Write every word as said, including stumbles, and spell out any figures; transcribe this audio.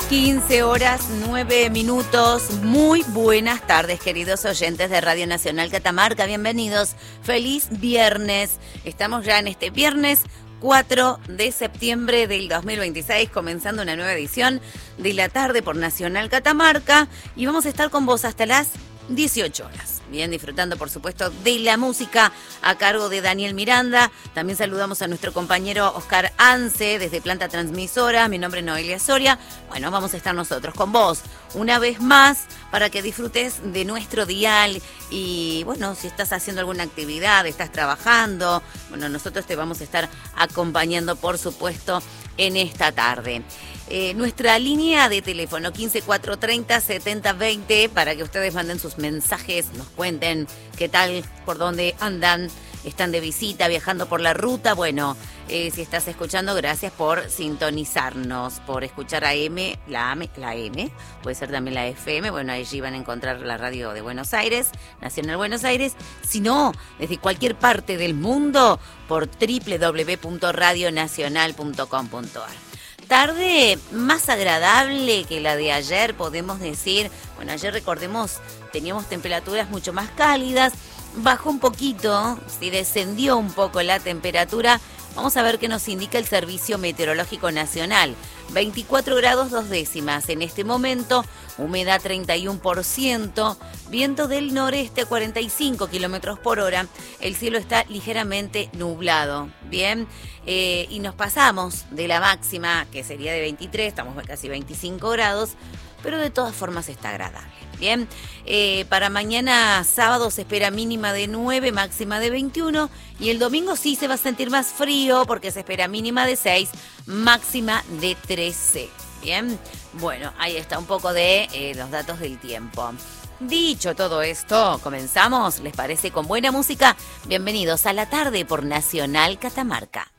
quince horas, nueve minutos. Muy buenas tardes, queridos oyentes de Radio Nacional Catamarca. Bienvenidos. Feliz viernes. Estamos ya en este viernes cuatro de septiembre del dos mil veintiséis, comenzando una nueva edición de la tarde por Nacional Catamarca. Y vamos a estar con vos hasta las dieciocho horas. Bien, disfrutando, por supuesto, de la música a cargo de Daniel Miranda. También saludamos a nuestro compañero Oscar Ance desde Planta Transmisora. Mi nombre es Noelia Soria. Bueno, vamos a estar nosotros con vos una vez más para que disfrutes de nuestro dial. Y bueno, si estás haciendo alguna actividad, estás trabajando, bueno, nosotros te vamos a estar acompañando, por supuesto, en esta tarde. Eh, nuestra línea de teléfono quince cuatrocientos treinta setenta veinte para que ustedes manden sus mensajes, nos cuenten qué tal, por dónde andan, están de visita, viajando por la ruta. Bueno, eh, si estás escuchando, gracias por sintonizarnos, por escuchar a M, la A M, la M, puede ser también la F M. Bueno, allí van a encontrar la radio de Buenos Aires, Nacional Buenos Aires. Si no, desde cualquier parte del mundo, por doble u doble u doble u punto radio nacional punto com punto a r. Tarde más agradable que la de ayer, podemos decir. Bueno, ayer, recordemos, teníamos temperaturas mucho más cálidas, bajó un poquito, sí, descendió un poco la temperatura. Vamos a ver qué nos indica el Servicio Meteorológico Nacional. veinticuatro grados dos décimas en este momento, humedad treinta y uno por ciento, viento del noreste a cuarenta y cinco kilómetros por hora, el cielo está ligeramente nublado. Bien, eh, y nos pasamos de la máxima, que sería de veintitrés, estamos a casi veinticinco grados, pero de todas formas está agradable. Bien, eh, para mañana sábado se espera mínima de nueve, máxima de veintiuno, y el domingo sí se va a sentir más frío porque se espera mínima de seis, máxima de trece. Bien, bueno, ahí está un poco de eh, los datos del tiempo. Dicho todo esto, comenzamos, ¿les parece? Con buena música. Bienvenidos a la tarde por Nacional Catamarca.